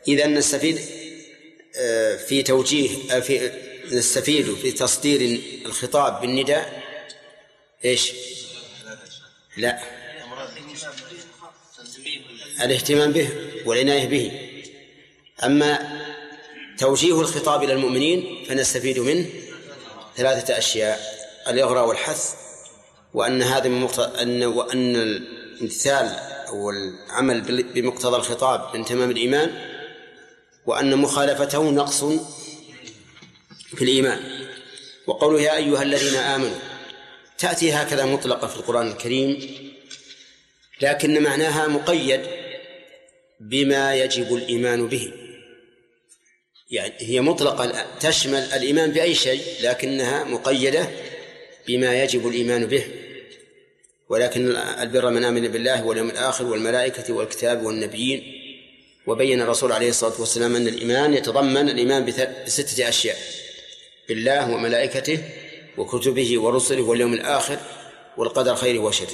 إذا نستفيد في توجيه نستفيد في تصدير الخطاب بالنداء إيش؟ لا، الاهتمام به والعناية به. أما توجيه الخطاب إلى المؤمنين فنستفيد منه 3 أشياء: الإغراء والحث، وأن هذا وأن الامتثال أو العمل بمقتضى الخطاب من تمام الإيمان، وأن مخالفته نقص في الإيمان. وقوله يا أيها الذين آمنوا تأتي هكذا مطلقة في القرآن الكريم، لكن معناها مقيد بما يجب الإيمان به. يعني هي مطلقة تشمل الإيمان بأي شيء، لكنها مقيدة بما يجب الإيمان به. ولكن البر من آمن بالله واليوم الآخر والملائكة والكتاب والنبيين. وبين الرسول عليه الصلاة والسلام أن الإيمان يتضمن الإيمان ب6 أشياء: بالله وملائكته وكتبه ورسله واليوم الآخر والقدر خيره وشره.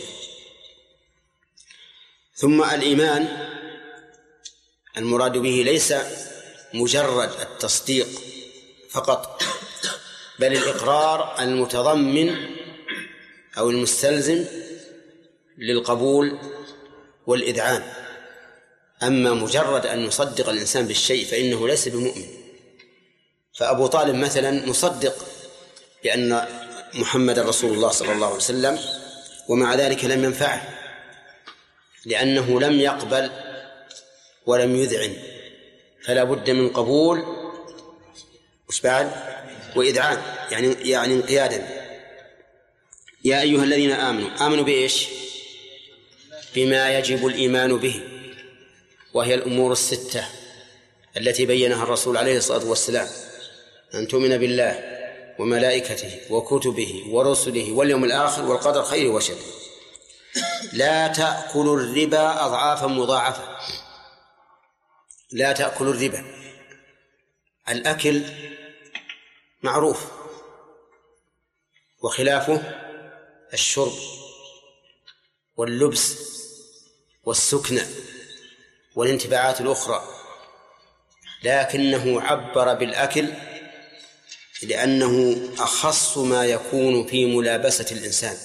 ثم الإيمان المراد به ليس مجرد التصديق فقط، بل الإقرار المتضمن أو المستلزم للقبول والإذعان. أما مجرد أن يصدق الإنسان بالشيء فإنه ليس بمؤمن. فأبو طالب مثلا مصدق بأن محمد رسول الله صلى الله عليه وسلم، ومع ذلك لم ينفعه، لأنه لم يقبل ولم يذعن، فلا بد من قبول وإذعان، يعني انقيادا. يا أيها الذين آمنوا بإيش؟ بما يجب الإيمان به، وهي الأمور ال6 التي بينها الرسول عليه الصلاة والسلام: أن تؤمن بالله وملائكته وكتبه ورسله واليوم الآخر والقدر خيره وشره. لا تأكلوا الربا أضعافا مضاعفة. لا تأكلوا الربا. الأكل معروف، وخلافه الشرب واللبس والسكنة والانتفاعات الأخرى، لكنه عبر بالأكل لأنه أخص ما يكون في ملابسة الإنسان.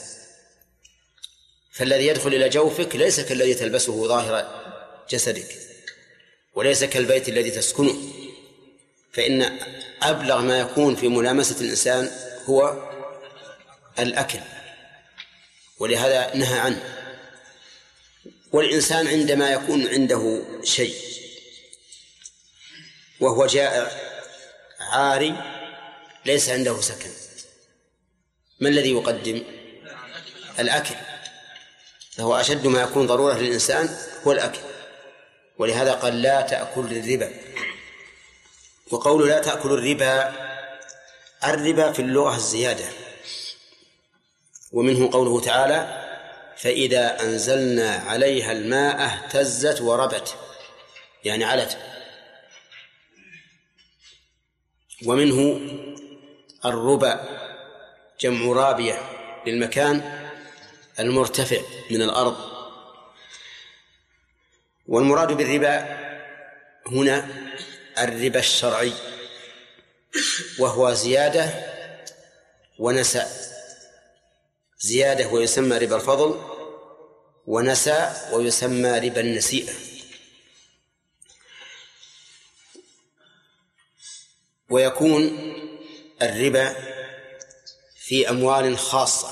فالذي يدخل إلى جوفك ليس كالذي تلبسه ظاهر جسدك، وليس كالبيت الذي تسكنه، فإن أبلغ ما يكون في ملامسة الإنسان هو الأكل، ولهذا نهى عنه. والإنسان عندما يكون عنده شيء وهو جائع عاري ليس عنده سكن، ما الذي يقدم؟ الأكل. فهو أشد ما يكون ضرورة للإنسان هو الأكل، ولهذا قال لا تأكل الربا. وقوله لا تأكل الربا في اللغة الزيادة، ومنه قوله تعالى: فإذا أنزلنا عليها الماء اهتزت وربت، يعني علت. ومنه الربا جمع رابية للمكان المرتفع من الأرض. والمراد بالربا هنا الربا الشرعي، وهو زيادة ونساء. زيادة ويسمى ربا الفضل، ونساء ويسمى ربا النسيئة. ويكون الربا في أموال خاصة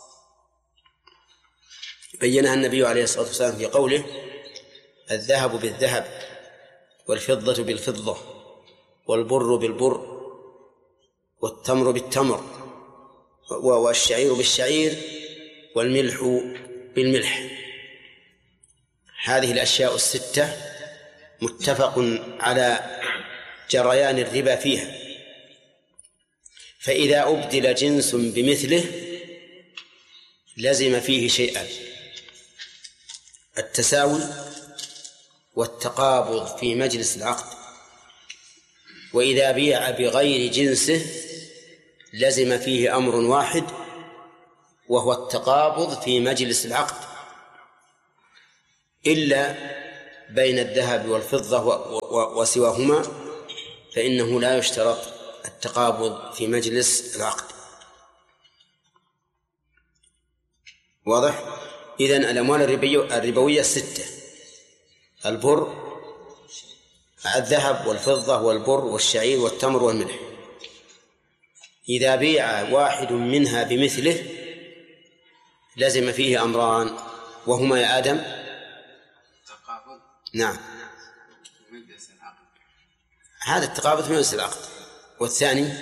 بينها النبي عليه الصلاة والسلام في قوله: الذهب بالذهب والفضة بالفضة والبر بالبر والتمر بالتمر والشعير بالشعير والملح بالملح. هذه الأشياء ال6 متفق على جريان الربا فيها. فإذا أبدل جنس بمثله لزم فيه شيئا: التساوي والتقابض في مجلس العقد. وإذا بيع بغير جنسه لزم فيه أمر واحد، وهو التقابض في مجلس العقد، إلا بين الذهب والفضة وسواهما فإنه لا يشترط التقابض في مجلس العقد. واضح؟ إذن الأموال الربوية 6: البر، الذهب والفضة والبر والشعير والتمر والملح. إذا بيع واحد منها بمثله لزم فيه أمران، وهما يا آدم؟ نعم، هذا التقابض في مجلس العقد. والثاني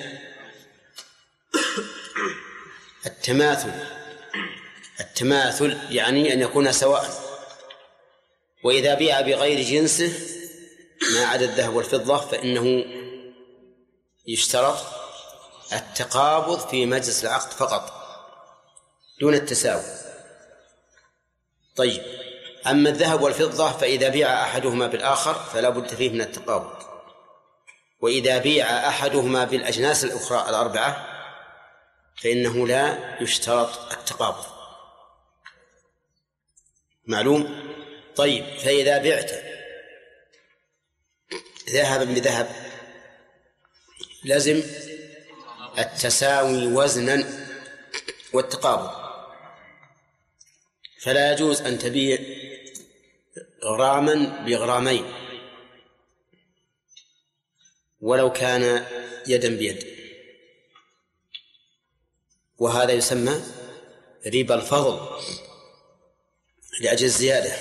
التماثل يعني أن يكون سواء. وإذا بيع بغير جنسه ما عدا الذهب والفضة فإنه يشترط التقابض في مجلس العقد فقط دون التساوي. طيب، أما الذهب والفضة فإذا بيع أحدهما بالآخر فلا بد فيه من التقابض، وإذا بيع أحدهما بالأجناس الأخرى الأربعة فإنه لا يشترط التقابض. معلوم؟ طيب، فإذا بعت ذهبا بذهب لازم التساوي وزنا والتقابض، فلا يجوز أن تبيع غراما بغرامين ولو كان يدا بيد، وهذا يسمى ربا الفضل لأجل الزيادة.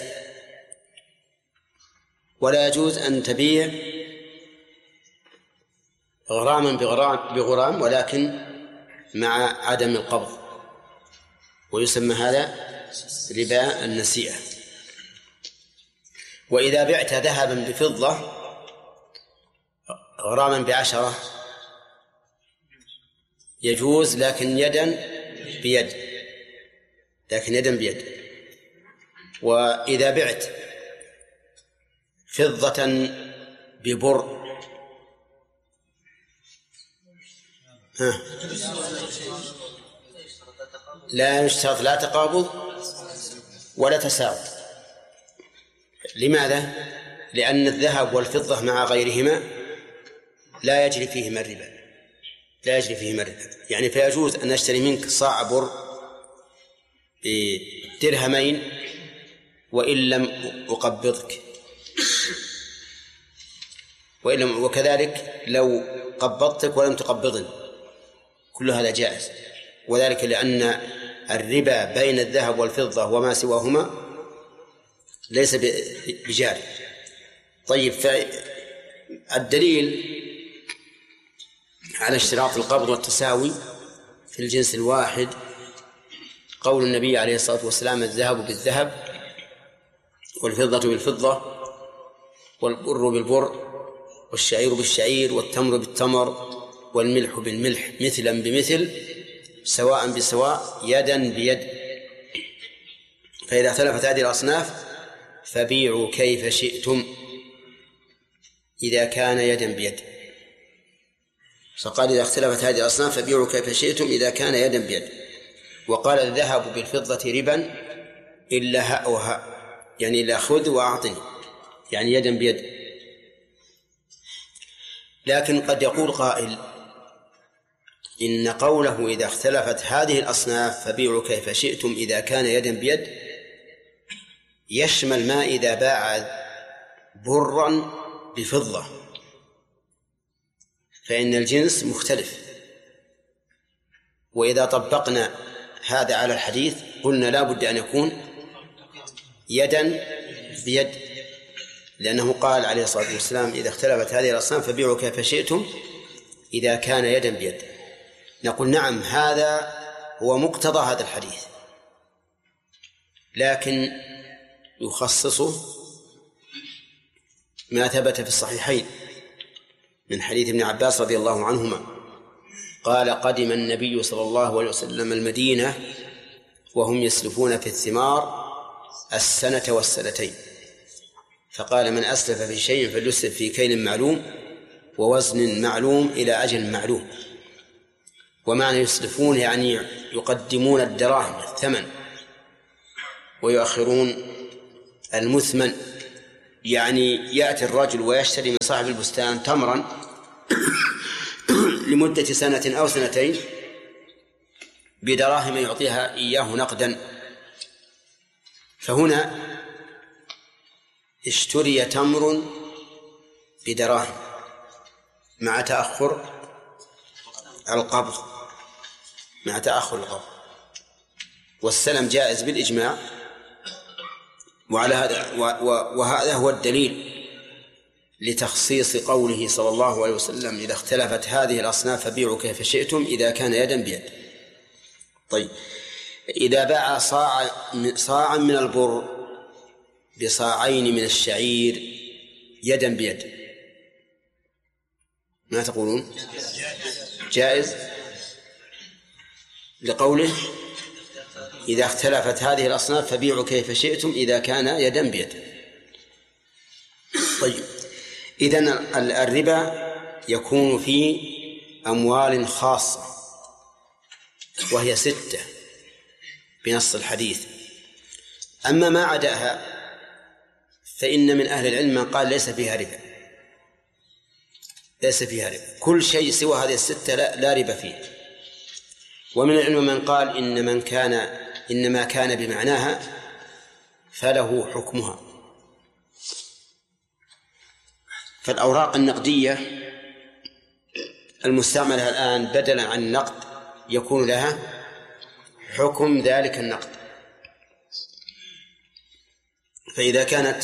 ولا يجوز أن تبيع غراما بغرام ولكن مع عدم القبض، ويسمى هذا ربا النسيئة. وإذا بعت ذهبا بفضة غراما ب10 يجوز، لكن يدا بيد. وإذا بعت فضة ببر لا يشترط لا تقابض ولا تساوي. لماذا؟ لأن الذهب والفضة مع غيرهما لا يجري فيهما الربا، يعني فيجوز أن أشتري منك صاع بر بدرهمين وإن لم أقبضك، وكذلك لو قبضتك ولم تقبضني، كل هذا جائز. وذلك لأن الربا بين الذهب والفضة وما سواهما ليس بجاري. طيب، فالدليل على اشتراط القبض والتساوي في الجنس الواحد قول النبي عليه الصلاة والسلام: الذهب بالذهب والفضة بالفضة والبر بالبر والشعير بالشعير والتمر بالتمر والملح بالملح مثلا بمثل سواء بسواء يدا بيد. فإذا اختلفت هذه الأصناف فبيعوا كيف شئتم إذا كان يدا بيد. فقال: إذا اختلفت هذه الأصناف فبيعوا كيف شئتم إذا كان يدا بيد. وقال: الذهب بالفضة ربا إلا هاء وهاء، يعني لا خذ وأعطني، يعني يدا بيد. لكن قد يقول قائل: إن قوله إذا اختلفت هذه الأصناف فبيعوا كيف شئتم إذا كان يدا بيد يشمل ما إذا باع برا بفضة، فإن الجنس مختلف. وإذا طبقنا هذا على الحديث قلنا لا بد أن يكون يدا بيد، لأنه قال عليه الصلاة والسلام: إذا اختلفت هذه الأصناف فبيعوا كيف شئتم إذا كان يدا بيد. نقول: نعم، هذا هو مقتضى هذا الحديث، لكن يخصصه ما ثبت في الصحيحين من حديث ابن عباس رضي الله عنهما قال: قدم النبي صلى الله عليه وسلم المدينة وهم يسلفون في الثمار 1 والسنتين، فقال: من أسلف في شيء فليسلف في كيل معلوم ووزن معلوم إلى أجل معلوم. ومعنى يسلفون يعني يقدمون الدراهم الثمن ويؤخرون المثمن يعني يأتي الرجل ويشتري من صاحب البستان تمرا لمدة سنة أو سنتين بدراهم يعطيها إياه نقدا، فهنا اشتري تمر بدراهم مع تأخر القبض، والسلم جائز بالإجماع. وهذا هو الدليل لتخصيص قوله صلى الله عليه وسلم: إذا اختلفت هذه الأصناف فبيعوا كيف شئتم إذا كان يدا بيد. طيب، إذا باع صاعا من البر بصاعين من الشعير يدا بيد، ما تقولون؟ جائز، لقوله: إذا اختلفت هذه الأصناف فبيعوا كيف شئتم إذا كان يدا بيد. طيب، إذن الربا يكون في أموال خاصة وهي 6 بنص الحديث. أما ما عداها فإن من أهل العلم من قال ليس فيها ربا، كل شيء سوى هذه 6 لا ربا فيه. ومن العلم من قال إنما كان بمعناها فله حكمها. فالأوراق النقدية المستعملة الآن بدلا عن النقد يكون لها حكم ذلك النقد. فإذا كانت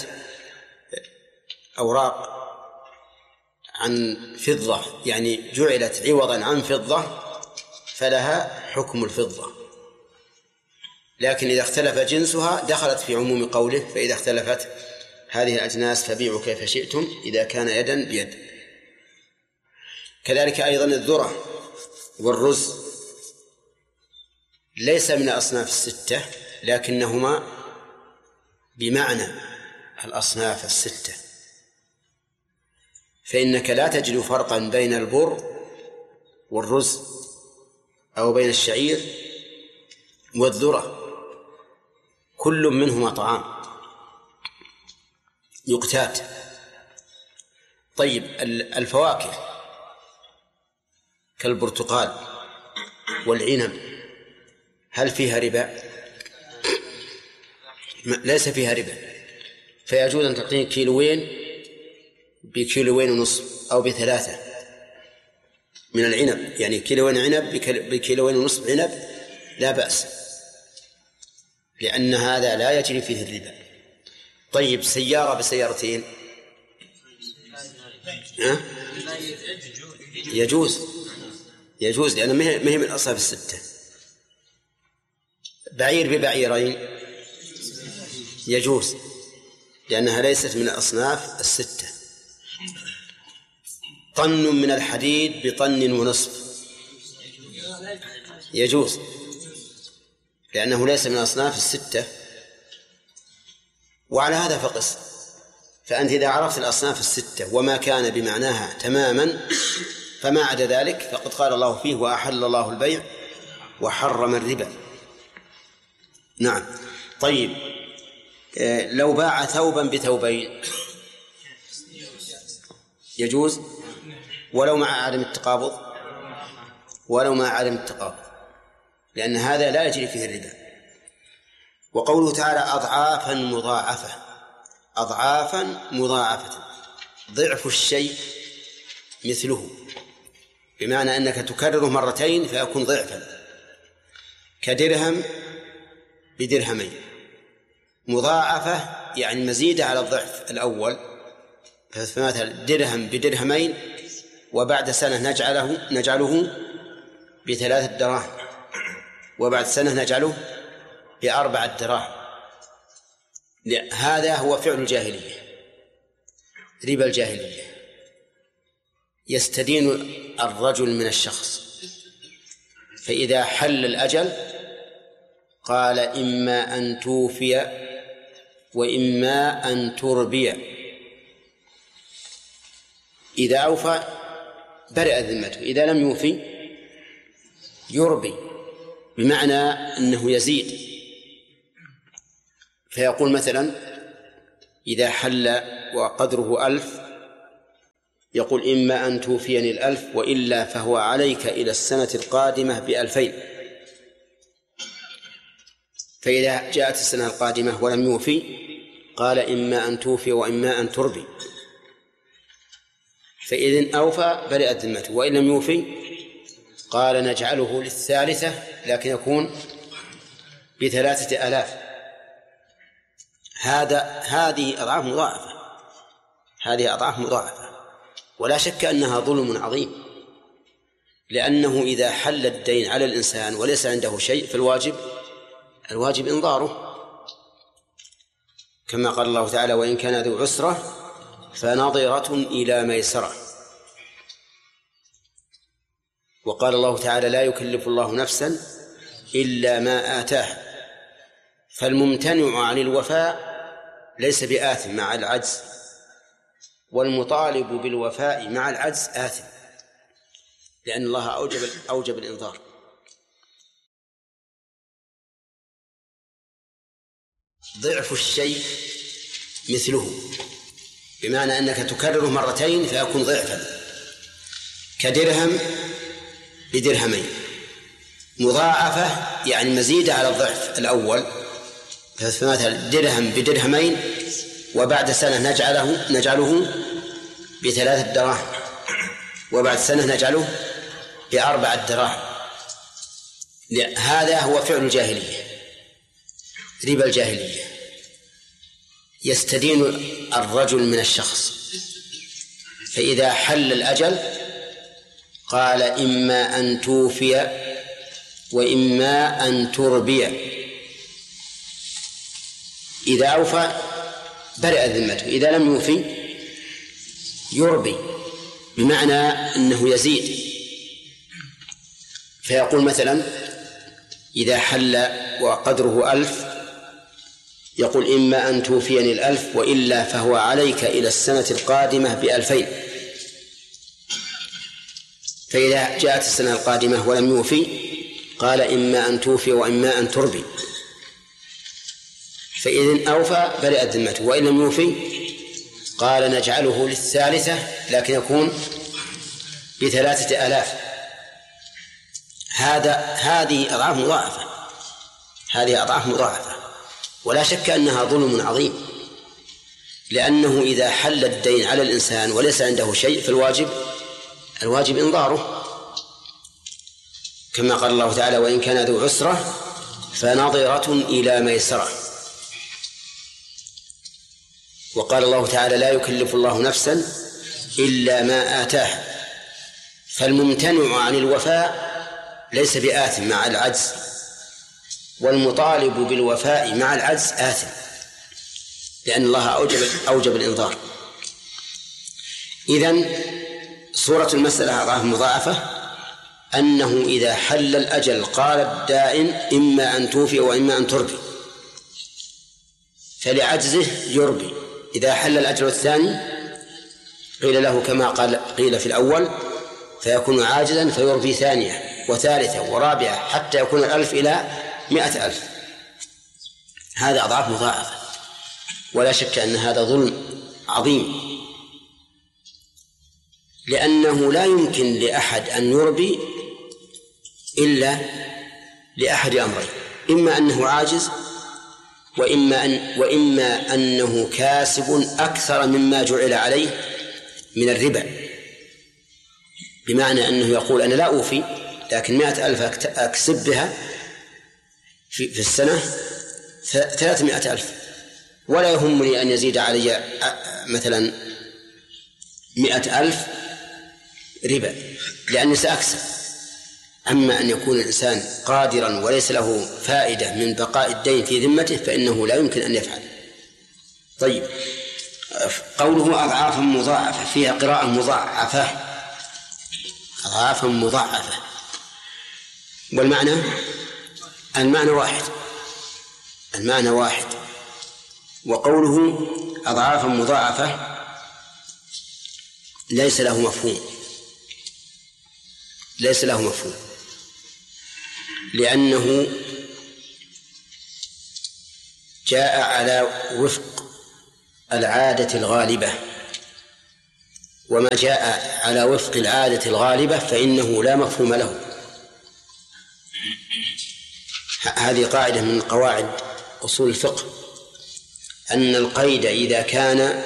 أوراق عن فضة، يعني جعلت عوضا عن فضة، فلها حكم الفضة. لكن إذا اختلف جنسها دخلت في عموم قوله: فإذا اختلفت هذه الأجناس فبيعوا كيف شئتم إذا كان يدا بيد. كذلك أيضا الذرة والرز ليس من الأصناف 6، لكنهما بمعنى الأصناف 6. فإنك لا تجد فرقا بين البر والرز أو بين الشعير والذرة، كل منهما طعام يقتات. طيب، الفواكه كالبرتقال والعنب هل فيها ربا؟ ليس فيها ربا، فيجوز أن تعطيه كيلوين بكيلوين ونصف أو ب3 من العنب، يعني كيلوين عنب بكيلوين ونصف عنب لا بأس، لأن هذا لا يجري فيه الربا. طيب، سيارة بسيارتين يجوز لأنه ما هي من الأصناف 6. بعير ببعيرين يجوز لأنها ليست من الأصناف 6. طن من الحديد بطن ونصف يجوز لأنه ليس من الأصناف 6. وعلى هذا فقس. فأنت إذا عرفت الأصناف 6 وما كان بمعناها تماما، فما عدا ذلك فقد قال الله فيه: وأحل الله البيع وحرم الربا. نعم. طيب، لو باع ثوبا بثوبين يجوز ولو مع عدم التقابض، لأن هذا لا يجري فيه الربا. وقوله تعالى: أضعافا مضاعفة، ضعف الشيء مثله، بمعنى أنك تكرره مرتين فيكون ضعفا، كدرهم بدرهمين. مضاعفة يعني مزيدة على الضعف الأول، فمثلا درهم بدرهمين وبعد سنة نجعله ب3 دراهم، وبعد سنة نجعله ب4 دراهم. هذا هو فعل الجاهلية، ربا الجاهلية. يستدين الرجل من الشخص، فإذا حل الأجل قال: إما أن توفي وإما أن تربي. إذا أوفى برئ ذمته، إذا لم يوفي يربي، بمعنى أنه يزيد. فيقول مثلا: إذا حل وقدره 1000 يقول إما أن توفيني 1000 وإلا فهو عليك إلى السنة القادمة ب2000. فإذا جاءت السنة القادمة ولم يوفي قال إما أن توفي وإما أن تربي، فإذن أوفى برئت ذمته، وإن لم يوفي قال نجعله للثالثة لكن يكون ب3000. هذه أضعاف مضاعفة، هذه أضعاف مضاعفة، ولا شك أنها ظلم عظيم، لأنه إذا حل الدين على الإنسان وليس عنده شيء فالواجب إنظاره، كما قال الله تعالى وإن كان ذو عسرة فنظرة إلى ميسرة. وقال الله تعالى لا يكلف الله نفسا إلا ما آتاها، فالممتنع عن الوفاء ليس بآثم مع العجز، والمطالب بالوفاء مع العجز آثم، لأن الله أوجب الإنذار. ضعف الشيء مثله، بمعنى أنك تكرره مرتين فيكون ضعفا، كدرهم بدرهمين، مضاعفة يعني مزيدة على الضعف الأول، فمثلا درهم بدرهمين وبعد سنة نجعله ب3 دراهم، وبعد سنة نجعله ب4 دراهم. هذا هو فعل الجاهلية، ربا الجاهلية. يستدين الرجل من الشخص، فإذا حل الأجل قال إما أن توفي وإما أن تربي. إذا أوفى برئ ذمته، إذا لم يوفي يربي، بمعنى أنه يزيد. فيقول مثلا إذا حل وقدره 1000 يقول إما أن توفيني 1000 وإلا فهو عليك إلى السنة القادمة ب2000. فإذا جاءت السنة القادمة ولم يوفي قال إما أن توفي وإما أن تربي، فإذن أوفى برئت ذمته، وإن لم يوفي قال نجعله للثالثة لكن يكون ب3000. هذه أضعاف مضاعفة، هذه أضعاف مضاعفة، ولا شك أنها ظلم عظيم، لأنه إذا حل الدين على الإنسان وليس عنده شيء فالواجب إنظاره، كما قال الله تعالى وإن كان ذو عسرة فنظرة إلى ميسرة. وقال الله تعالى لا يكلف الله نفسا إلا ما آتاها، فالممتنع عن الوفاء ليس بآثم مع العجز، والمطالب بالوفاء مع العجز آثم، لأن الله أوجب الإنذار. إذن صورة المسألة أضعاف مضاعفة، أنه إذا حل الأجل قال الدائن إما أن توفي وإما أن تربي، فلعجزه يربي. إذا حل الأجل الثاني قيل له كما قيل في الأول فيكون عاجزا فيربي ثانية وثالثة ورابعة حتى يكون 1000 إلى 100,000. هذا أضعاف مضاعفة، ولا شك أن هذا ظلم عظيم، لأنه لا يمكن لأحد أن يربي إلا لأحد أمرين: إما أنه عاجز، وإما أنه كاسب أكثر مما جعل عليه من الربا، بمعنى أنه يقول أنا لا أوفي لكن 100,000 أكسب بها في السنة 300,000، ولا يهمني أن يزيد علي مثلا 100,000 ربا لأني سأكسب. أما أن يكون الإنسان قادرا وليس له فائدة من بقاء الدين في ذمته فإنه لا يمكن أن يفعل. طيب، قوله أضعافا مضاعفة فيها قراءة مضاعفة، أضعافا مضاعفة، والمعنى المعنى واحد. وقوله أضعافا مضاعفة ليس له مفهوم، لأنه جاء على وفق العادة الغالبة، وما جاء على وفق العادة الغالبة فإنه لا مفهوم له. هذه قاعدة من قواعد أصول الفقه، أن القيد إذا كان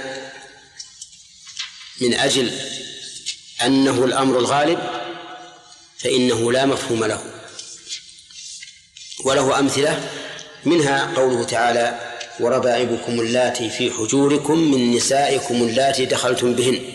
من أجل أنه الأمر الغالب فإنه لا مفهوم له. وله أمثلة، منها قوله تعالى: وربائبكم اللاتي في حجوركم من نسائكم اللاتي دخلتم بهن.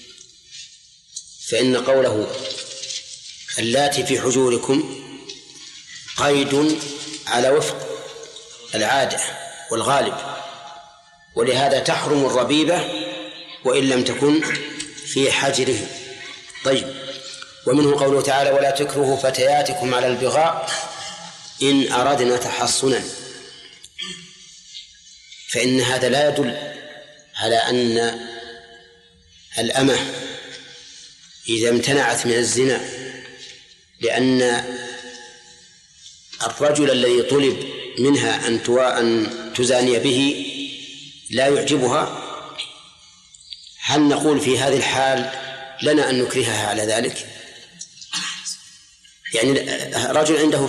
فإن قوله اللاتي في حجوركم قيد على وفق العادة والغالب، ولهذا تحرم الربيبة وإن لم تكن في حجره. طيب، ومنه قوله تعالى: ولا تكرهوا فتياتكم على البغاء إن أردنا تحصنا. فإن هذا لا يدل على أن الأمة إذا امتنعت من الزنا لأن الرجل الذي طلب منها أن تزاني به لا يعجبها، هل نقول في هذه الحال لنا أن نكرهها على ذلك؟ يعني رجل عنده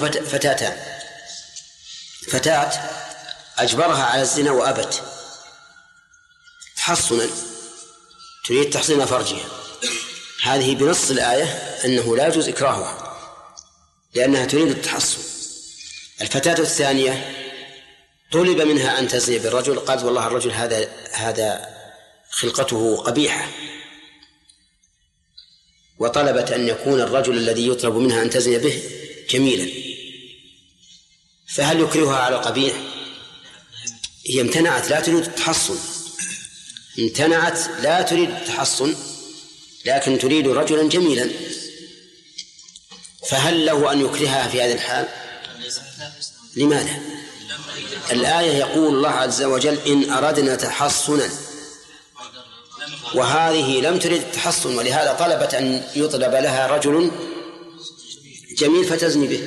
فتاة أجبرها على الزنا وأبت تحصنا، تريد تحصين فرجها، هذه بنص الآية أنه لا يجوز إكراهها لأنها تريد التحصن. الفتاة الثانية طلب منها أن تزني بالرجل، قالت: والله الرجل هذا خلقته قبيحة، وطلبت أن يكون الرجل الذي يطلب منها أن تزني به جميلا، فهل يكرهها على القبيح؟ هي امتنعت، لا تريد التحصن، امتنعت لا تريد التحصن، لكن تريد رجلا جميلا، فهل له أن يكرهها في هذه الحال؟ لماذا؟ الآية يقول الله عز وجل: إن أردنا تحصنا، وهذه لم تريد التحصن، ولهذا طلبت أن يطلب لها رجل جميل فتزني به.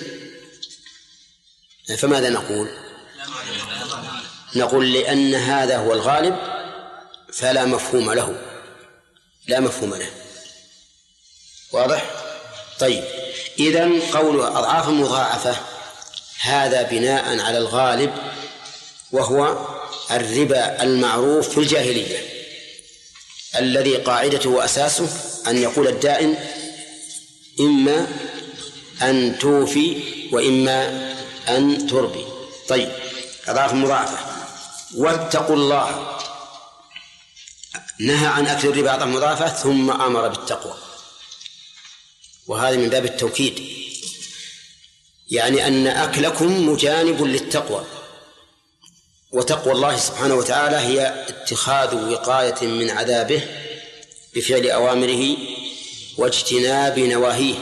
فماذا نقول؟ نقول لأن هذا هو الغالب فلا مفهوم له، لا مفهوم له. واضح؟ طيب، إذن قول أضعاف مضاعفة هذا بناء على الغالب، وهو الربا المعروف في الجاهلية الذي قاعدته وأساسه أن يقول الدائن: إما أن توفي وإما أن تربي. طيب، أضعاف مضاعفة. واتقوا الله، نهى عن أكل الربا أضعاف مضاعفة ثم أمر بالتقوى، وهذا من باب التوكيد، يعني أن أكلكم مجانب للتقوى. وتقوى الله سبحانه وتعالى هي اتخاذ وقاية من عذابه بفعل أوامره واجتناب نواهيه.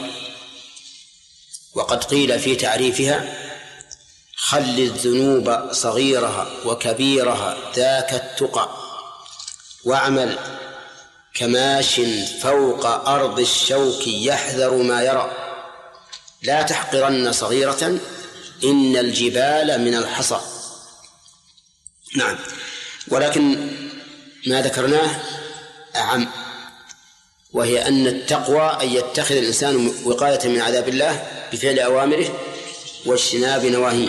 وقد قيل في تعريفها: خل الذنوب صغيرها وكبيرها ذاك التقى، واعمل كماش فوق أرض الشوك يحذر ما يرى، لا تحقرن صغيرة إن الجبال من الحصى. نعم، ولكن ما ذكرناه أعم، وهي أن التقوى أن يتخذ الإنسان وقاية من عذاب الله بفعل أوامره واجتناب نواهيه.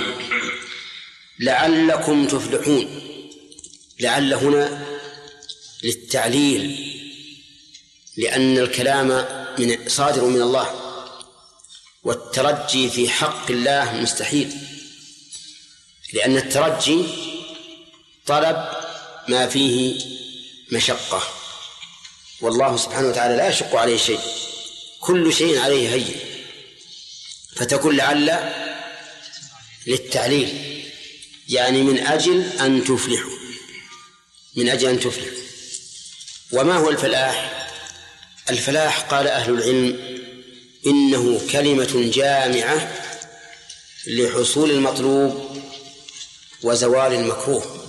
لعلكم تفلحون، لعل هنا للتعليل، لأن الكلام صادر من الله، والترجي في حق الله مستحيل، لأن الترجي طلب ما فيه مشقة، والله سبحانه وتعالى لا يشق عليه شيء، كل شيء عليه هين، فتكون لعل للتعليل، يعني من أجل أن تفلحوا، من أجل أن تفلحوا. وما هو الفلاح؟ الفلاح قال أهل العلم إنه كلمة جامعة لحصول المطلوب وزوال المكروه،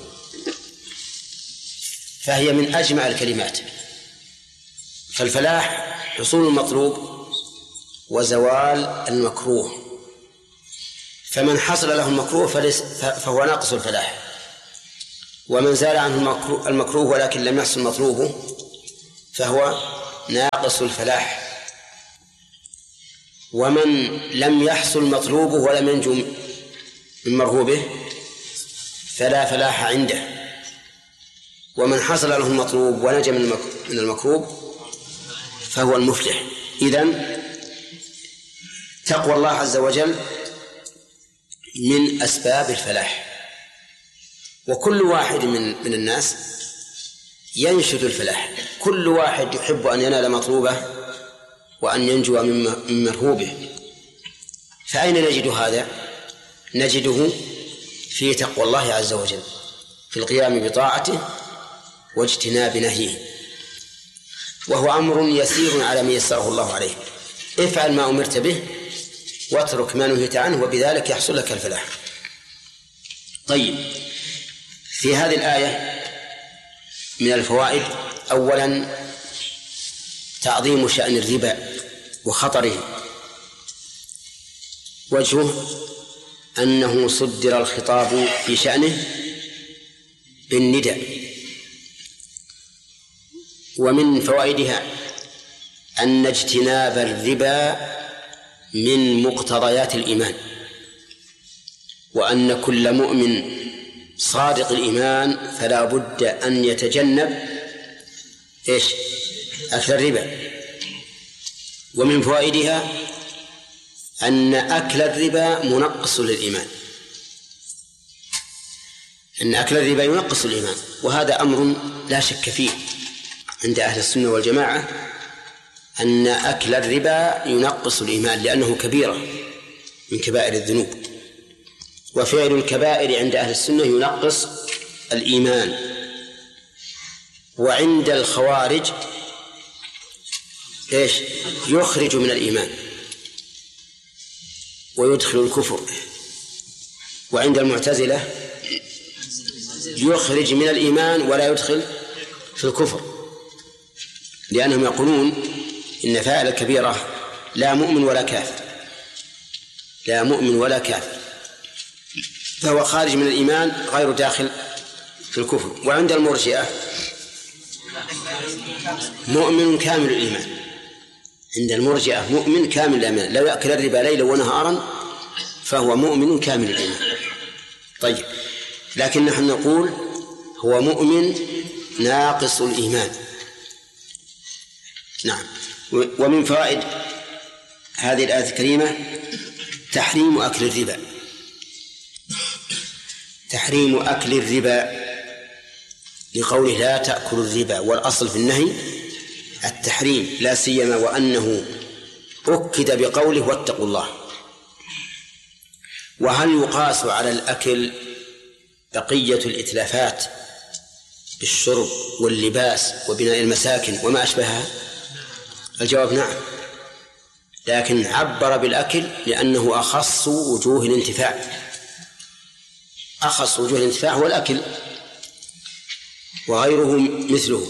فهي من أجمع الكلمات. فالفلاح حصول المطلوب وزوال المكروه، فمن حصل له المكروه فهو ناقص الفلاح، ومن زال عنه المكروه ولكن لم يحصل مطلوبه فهو ناقص الفلاح. ومن لم يحصل مطلوبه ولم ينجو من مرغوبه فلا فلاح عنده. ومن حصل له المطلوب ونجا من المكروب فهو المفلح. إذن تقوى الله عز وجل من أسباب الفلاح، وكل واحد من الناس ينشد الفلاح، كل واحد يحب أن ينال مطلوبه وأن ينجو من مرهوبه. فأين نجد هذا؟ نجده في تقوى الله عز وجل، في القيام بطاعته واجتناب نهيه، وهو أمر يسير على من يسره الله عليه. افعل ما أمرت به واترك ما نهيت عنه وبذلك يحصل لك الفلاح. طيب، في هذه الآية من الفوائد: أولا تعظيم شأن الربا وخطره. وجهه أنه صدر الخطاب في شأنه بالندى. ومن فوائدها أن اجتناب الربا من مقتضيات الإيمان، وأن كل مؤمن صادق الإيمان فلا بد أن يتجنب أكل الربا. ومن فوائدها أن أكل الربا منقص للإيمان، أن أكل الربا ينقص الإيمان، وهذا أمر لا شك فيه عند أهل السنة والجماعة، أن أكل الربا ينقص الإيمان لأنه كبيرة من كبائر الذنوب، وفعل الكبائر عند أهل السنة ينقص الإيمان. وعند الخوارج يخرج من الإيمان ويدخل الكفر. وعند المعتزلة يخرج من الإيمان ولا يدخل في الكفر، لأنهم يقولون إن فاعل الكبيرة لا مؤمن ولا كافر، لا مؤمن ولا كافر، فهو خارج من الإيمان غير داخل في الكفر. وعند المرجئة مؤمن كامل الإيمان، عند المرجئة مؤمن كامل الإيمان، لو يأكل الربا ليلا ونهارا فهو مؤمن كامل الإيمان. طيب، لكن نحن نقول هو مؤمن ناقص الإيمان. نعم. ومن فوائد هذه الآية الكريمة تحريم أكل الربا، تحريم أكل الربا لقوله لا تأكل الربا، والأصل في النهي التحريم، لا سيما وأنه أكد بقوله واتقوا الله. وهل يقاس على الأكل بقية الإتلافات بالشرب واللباس وبناء المساكن وما أشبهها؟ الجواب نعم، لكن عبر بالأكل لأنه أخص وجوه الانتفاع، أخص وجوه الانتفاع هو الأكل، وغيره مثله.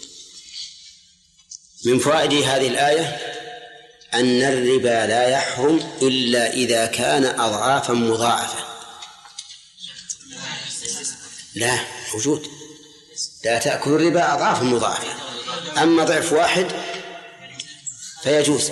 من فوائد هذه الآية أن الربا لا يحرم إلا إذا كان أضعافا مضاعفة. لا موجود، لا تأكل الربا أضعافا مضاعفة، أما ضعف واحد فيجوز.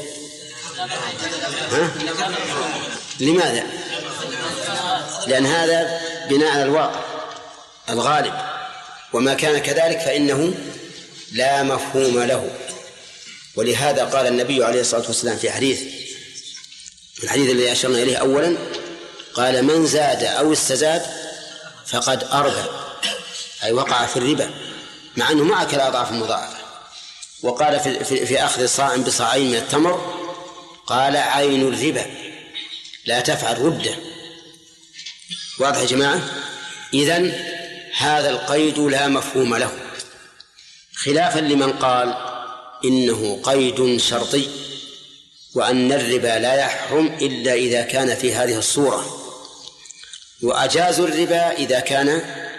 لماذا؟ لأن هذا بناء على الواقع الغالب، وما كان كذلك فإنه لا مفهوم له. ولهذا قال النبي عليه الصلاة والسلام في الحديث الذي أشرنا إليه أولا، قال من زاد أو استزاد فقد أربى، أي وقع في الربا، مع أنه ما أكل أضعاف مضاعفة. وقال في أخذ صاع بصاعين من التمر قال عين الربا لا تفعل ردة. واضح يا جماعة؟ إذن هذا القيد لا مفهوم له، خلافا لمن قال إنه قيد شرطي، وأن الربا لا يحرم إلا إذا كان في هذه الصورة، وأجازوا الربا إذا كان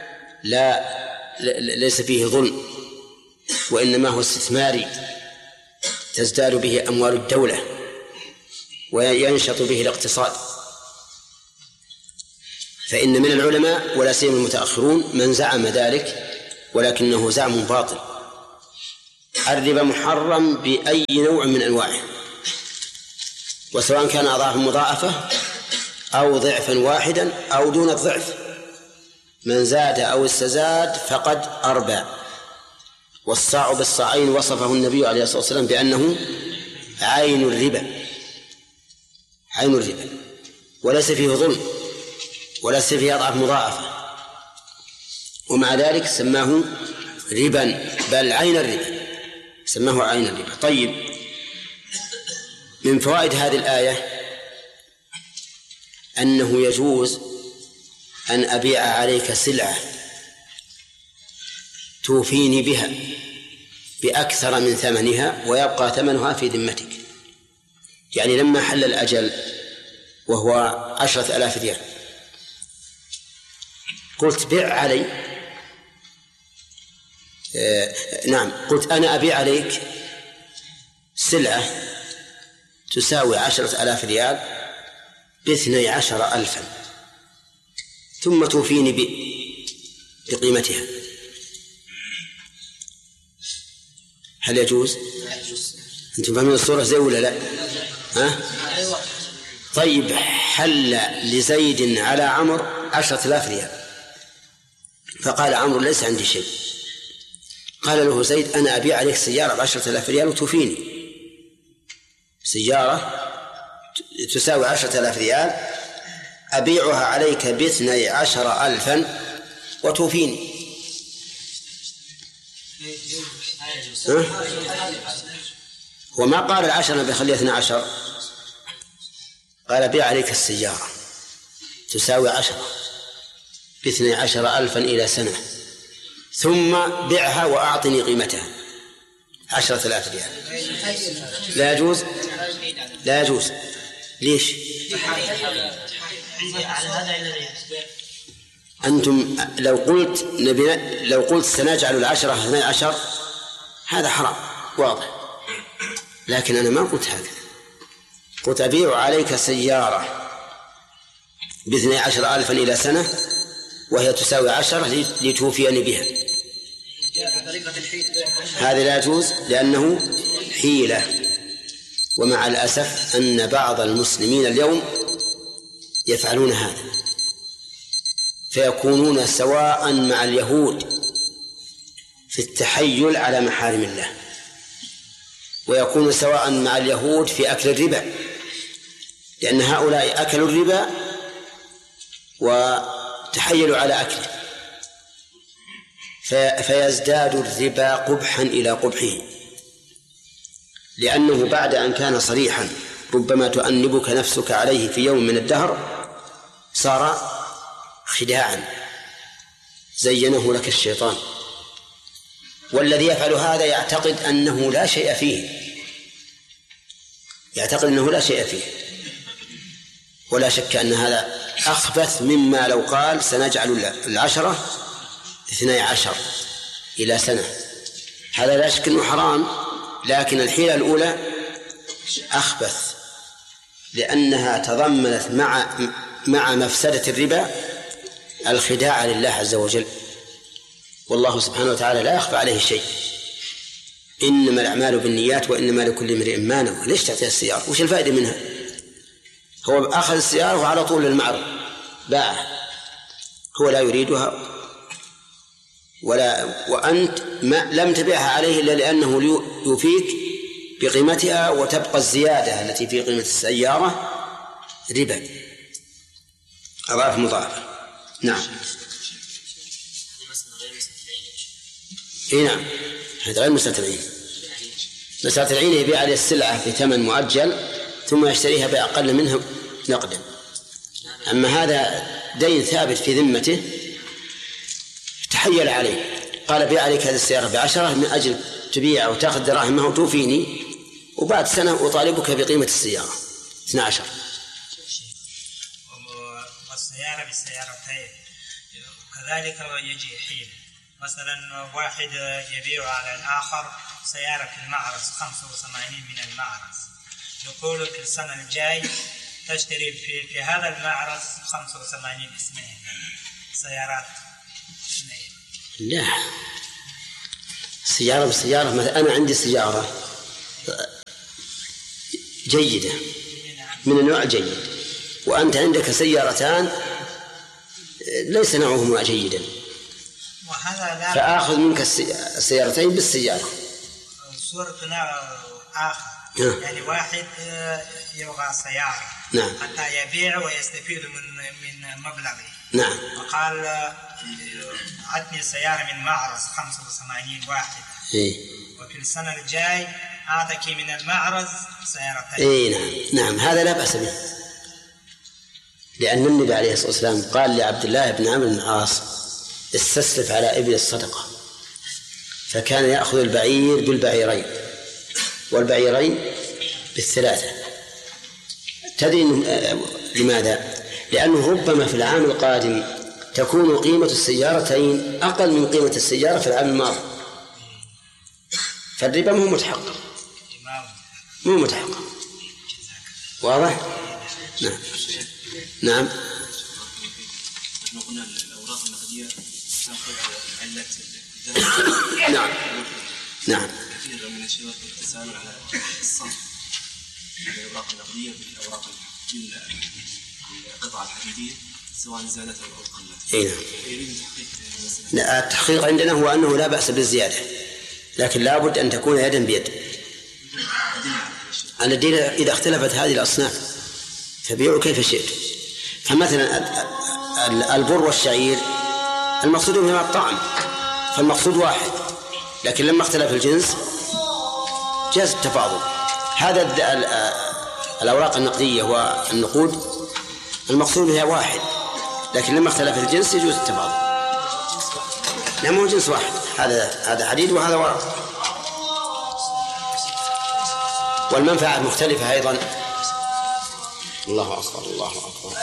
ليس فيه ظلم، وإنما هو استثماري تزداد به أموال الدولة وينشط به الاقتصاد. فإن من العلماء ولا سيما المتأخرون من زعم ذلك، ولكنه زعم باطل. الربا محرم بأي نوع من أنواعه، وسواء كان أضعاف مضاعفة أو ضعفا واحدا أو دون الضعف، من زاد أو استزاد فقد أربى. والصاع بالصاعين وصفه النبي عليه الصلاة والسلام بأنه عين الربا، عين الربا، وليس فيه ظلم وليس فيه أضعاف مضاعفة، ومع ذلك سماه ربا، بل عين الربا، سماه عين الربا. طيب، من فوائد هذه الآية أنه يجوز أن أبيع عليك سلعة توفيني بها بأكثر من ثمنها ويبقى ثمنها في ذمتك. يعني لما حل الأجل وهو 10,000 ريال قلت بيع علي، نعم، قلت أنا أبيع عليك سلعة تساوي 10,000 ريال ب12,000 ثم توفيني بقيمتها، هل يجوز؟ أنتم فاهمين الصورة زي ولا لا؟ ها؟ طيب، حل لزيد على عمرو 10,000 ريال، فقال عمرو ليس عندي شيء. قال له زيد أنا أبيع عليك سيارة ب10,000 ريال وتوفيني، سيارة تساوي 10,000 ريال أبيعها عليك ب12,000 وتوفيني. وما قال 10 بخليها 12، قال بيع عليك السيارة تساوي 10 ب12,000 إلى سنة، ثم بيعها وأعطني قيمتها 10,000 ريال. لا يجوز؟ لا يجوز. ليش؟ أنتم لو قلت سنجعل 10 12 هذا حرام واضح، لكن أنا ما قلت هذا، قلت أبيع عليك سيارة ب12,000 إلى سنة وهي تساوي 10 لتوفيني بها. هذا لا يجوز لأنه حيلة. ومع الأسف أن بعض المسلمين اليوم يفعلون هذا، فيكونون سواء مع اليهود في التحيل على محارم الله، ويكون سواء مع اليهود في أكل الربا، لأن هؤلاء أكلوا الربا وتحيلوا على أكله، فيزداد الربا قبحا إلى قبحه، لأنه بعد أن كان صريحا ربما تؤنبك نفسك عليه في يوم من الدهر صار خداعا زينه لك الشيطان. والذي يفعل هذا يعتقد أنه لا شيء فيه، يعتقد أنه لا شيء فيه، ولا شك أن هذا أخبث مما لو قال سنجعل 10 12 إلى سنة. هذا لا شك أنه حرام، لكن الحيلة الأولى أخبث، لأنها تضمنت مع مفسدة الربا الخداع لله عز وجل، والله سبحانه وتعالى لا يخفى عليه شيء، إنما الأعمال بالنيات وإنما لكل امرئ ما نوى. ليش تعطيها السيارة؟ وش الفائدة منها؟ هو أخذ السيارة وعلى طول للمعرض باعها، هو لا يريدها وأنت لم تبيعها عليه إلا لأنه يوفيك بقيمتها، وتبقى الزيادة التي في قيمة السيارة ربا أضعاف مضاعفة. نعم. نعم، هذا غير مستتبعين. مستتبعين يبيع عليه السلعة بثمن مؤجل ثم يشتريها بأقل منها نقدا. أما هذا دين ثابت في ذمته تحيل عليه، قال بيع عليك هذه السيارة ب10 من أجل تبيع وتأخذ دراهمها وتوفيني، وبعد سنة أطالبك بقيمة السيارة 12. والسيارة بالسيارتين كذلك يجي حين مثلا واحد يبيع على الآخر سيارة في المعرض 85 من المعرض، يقول في السنة الجاي تشتري في هذا المعرض 85 اثنين سيارات اثنين. لا، سيارة بالسيارة. مثلا أنا عندي سيارة جيدة من النوع الجيد، وأنت عندك سيارتان ليس نوعهما جيدا، فآخذ منك السيارتين بالسيارة. صورة نوع آخر يعني واحد يبغى سيارة نعم. حتى يبيع ويستفيد من مبلغه. نعم. وقال عطني سيارة من معرض 85 واحدة. وفي السنة الجاي أعطيك من المعرض سيارتين. نعم هذا لا بأس به، لأن النبي عليه الصلاة والسلام قال لعبد الله بن عمرو بن العاص استسلف على إبل الصدقة، فكان يأخذ البعير بالبعيرين والبعيرين بالثلاثة. تدري لماذا؟ لأنه ربما في العام القادم تكون قيمة السيارتين أقل من قيمة السيارة في العام الماضي، فالربا مو متحقق. واضح؟ نعم. نعم. قلنا الأوراق النقدية تأخذ علة نعم. نعم. كثير من الشباب يتساءلون على الصرف الأوراق النقدية بالأوراق بالقطع الحديدية سواء زادت أو قلت. يريد تحقيق لا، التحقيق عندنا هو أنه لا بأس بالزيادة، لكن لا بد أن تكون يدا بيد. الدين إذا اختلفت هذه الأصناف فبيعوا كيف شئت. فمثلا البر والشعير المقصود منهما الطعم، فالمقصود واحد، لكن لما اختلف الجنس جاز التفاضل. هذا الأوراق النقدية والنقود المقصود بها واحد، لكن لما اختلف الجنس يجوز التفاضل. لأنه هو جنس واحد، هذا حديد وهذا ورق، والمنفعة مختلفة أيضا. الله أكبر الله أكبر.